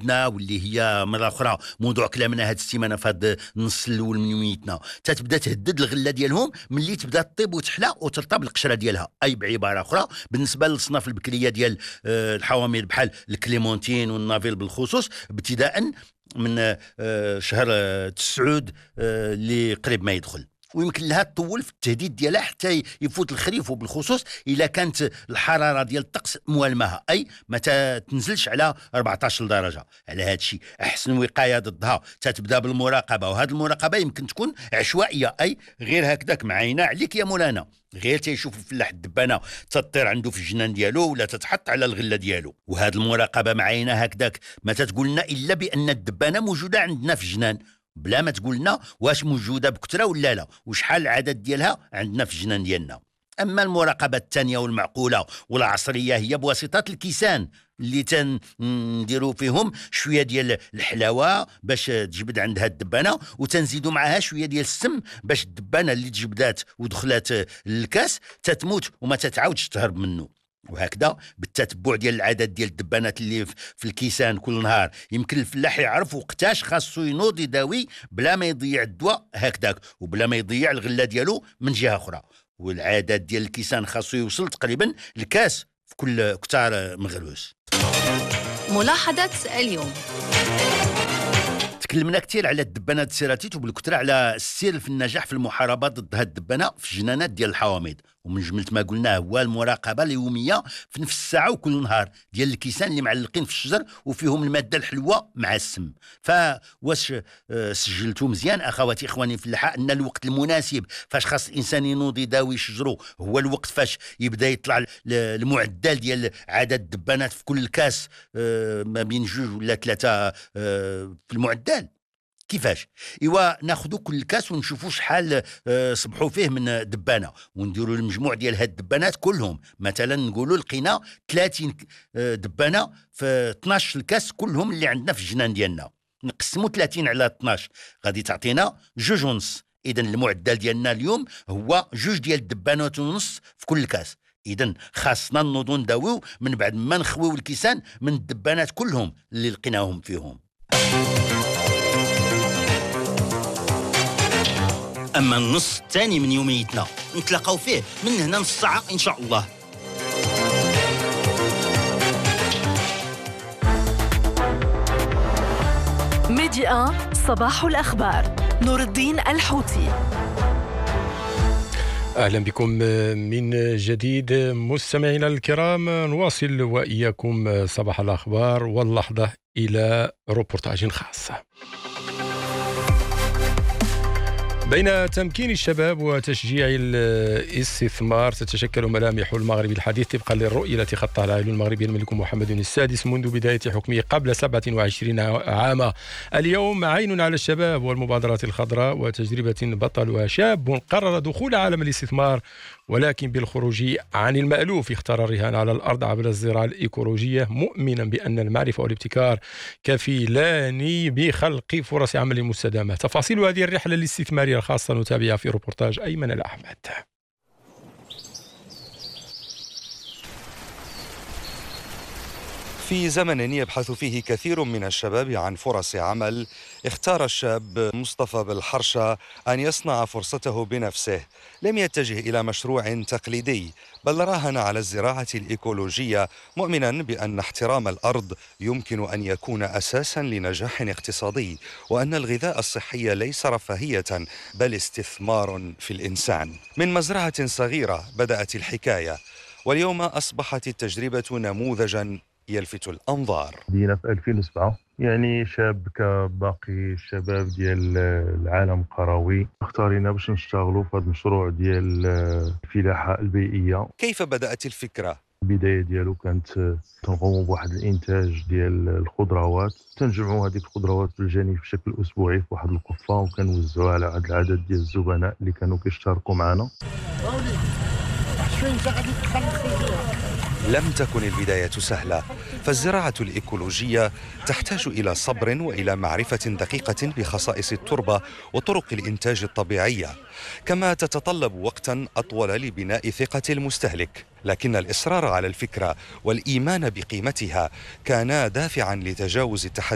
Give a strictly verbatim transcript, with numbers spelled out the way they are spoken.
عودنا واللي هي مره اخرى موضوع كلامنا هذه السيمانه في هذا النص الاول من يوميتنا، تتبدا تهدد الغله ديالهم ملي تبدا تطيب وتحلى وترطب القشره ديالها. اي بعباره اخرى بالنسبه للصناف البكريه ديال الحوامض بحال الكليمونتين والنافيل بالخصوص، ابتداء من شهر تسعود اللي قريب ما يدخل، ويمكن لها تطول في التهديد ديالها حتى يفوت الخريف، وبالخصوص الا كانت الحراره ديال الطقس موالمها، اي ما تنزلش على أربعطاش درجه. على هذا الشيء احسن وقايه ضدها تتبدا بالمراقبه، وهذه المراقبه يمكن تكون عشوائيه، اي غير هكذاك معينه عليك يا مولانا، غير تيشوف الفلاح الدبانه تطير عنده في الجنان ديالو ولا تتحط على الغله ديالو. وهذه المراقبه معينه هكذاك ما تتقول لنا الا بان الدبانه موجوده عندنا في الجنان، بلا ما تقول لنا واش موجوده بكثره ولا لا، وشحال العدد ديالها عندنا في الجنان ديالنا. اما المراقبه الثانيه والمعقوله والعصريه هي بواسطه الكيسان اللي تنديروا فيهم شويه ديال الحلاوه باش تجبد عندها الدبانه، وتنزيدوا معها شويه ديال السم باش الدبانه اللي تجبدات ودخلت للكاس تتموت وما تتعاودش تهرب منه. وهكذا بالتتبع ديال العدد ديال الدبانات اللي في الكيسان كل نهار، يمكن الفلاح يعرف وقتاش خاصو ينوض يداوي بلا ما يضيع الدواء هكذاك، وبلا ما يضيع الغله ديالو من جهه اخرى. والعدد ديال الكيسان خاصو يوصل تقريبا الكاس في كل كتار مغروس. ملاحظه اليوم. تكلمنا كثير على الدبانات السيراتيت وبالكثره على السر في النجاح في المحاربه ضد هاد الدبانه في الجنانات ديال الحوامض، ومن جمله ما قلنا هو المراقبه اليوميه في نفس الساعه وكل نهار ديال الكيسان اللي معلقين في الشجر وفيهم الماده الحلوه مع السم. فواش سجلتوا مزيان اخواتي اخواني الفلاحه ان الوقت المناسب فاش خاص الانسان ينوض يداوي شجره هو الوقت فاش يبدا يطلع المعدل ديال عدد الدبانات في كل كاس ما بين جوج ولا ثلاثه في المعدل؟ كيفاش؟ ايوا ناخذوا كل كاس ونشوفوا شحال أه صبحوا فيه من دبانه، ونديروا المجموع ديال هاد الدبانات كلهم. مثلا نقولوا لقينا ثلاثين دبانه في اثناش الكاس كلهم اللي عندنا في الجنان ديالنا، نقسموا ثلاثين على اثناش غادي تعطينا جوج ونص. اذا المعدل ديالنا اليوم هو جوج ديال الدبانات ونص في كل كاس. اذا خاصنا نوضوا نداويو من بعد ما نخويو الكيسان من الدبانات كلهم اللي لقيناهم فيهم. أما النص الثاني من يوميتنا نتلاقاو فيه من هنا نص ساعة إن شاء الله. ميديا صباح الأخبار، نور الدين الحوتي. أهلا بكم من جديد مستمعينا الكرام، نواصل وإياكم صباح الأخبار واللحظة إلى روبورتاج خاص. بين تمكين الشباب وتشجيع الاستثمار تتشكل ملامح المغرب الحديث طبقا للرؤية التي خطها العائل المغربي الملك محمد السادس منذ بداية حكمه قبل سبعة وعشرين عاما. اليوم عين على الشباب والمبادرات الخضراء، وتجربة بطلها شاب قرر دخول عالم الاستثمار ولكن بالخروج عن المألوف. اختار الرهان على الأرض عبر الزراعة الإيكولوجية، مؤمنا بأن المعرفة والابتكار كفيلان بخلق فرص عمل مستدامة. تفاصيل هذه الرحلة الاستثمارية الخاصة نتابعها في روبورتاج أيمن الأحمد. في زمن يبحث فيه كثير من الشباب عن فرص عمل، اختار الشاب مصطفى بالحرشة أن يصنع فرصته بنفسه. لم يتجه إلى مشروع تقليدي، بل راهن على الزراعة الإيكولوجية، مؤمنا بأن احترام الأرض يمكن أن يكون أساسا لنجاح اقتصادي، وأن الغذاء الصحي ليس رفاهية بل استثمار في الإنسان. من مزرعة صغيرة بدأت الحكاية، واليوم أصبحت التجربة نموذجا يلفت الأنظار. بدينا في ألفين وسبعة، يعني شاب كباقي الشباب ديال العالم القروي، اختارينا باش نشتغلوا في هذا المشروع ديال الفلاحة البيئية. كيف بدأت الفكرة؟ البداية ديالو كانت تنقوموا بواحد الإنتاج ديال الخضروات، تنجمعوا هذيك الخضروات بالجانب بشكل أسبوعي في واحد القفة، وكنوزعوها على واحد العدد ديال الزبناء اللي كانوا كيشتركوا معنا. لم تكن البداية سهلة، فالزراعة الإيكولوجية تحتاج إلى صبر وإلى معرفة دقيقة بخصائص التربة وطرق الإنتاج الطبيعية، كما تتطلب وقتا أطول لبناء ثقة المستهلك. لكن الإصرار على الفكرة والإيمان بقيمتها كانا دافعا لتجاوز التحديات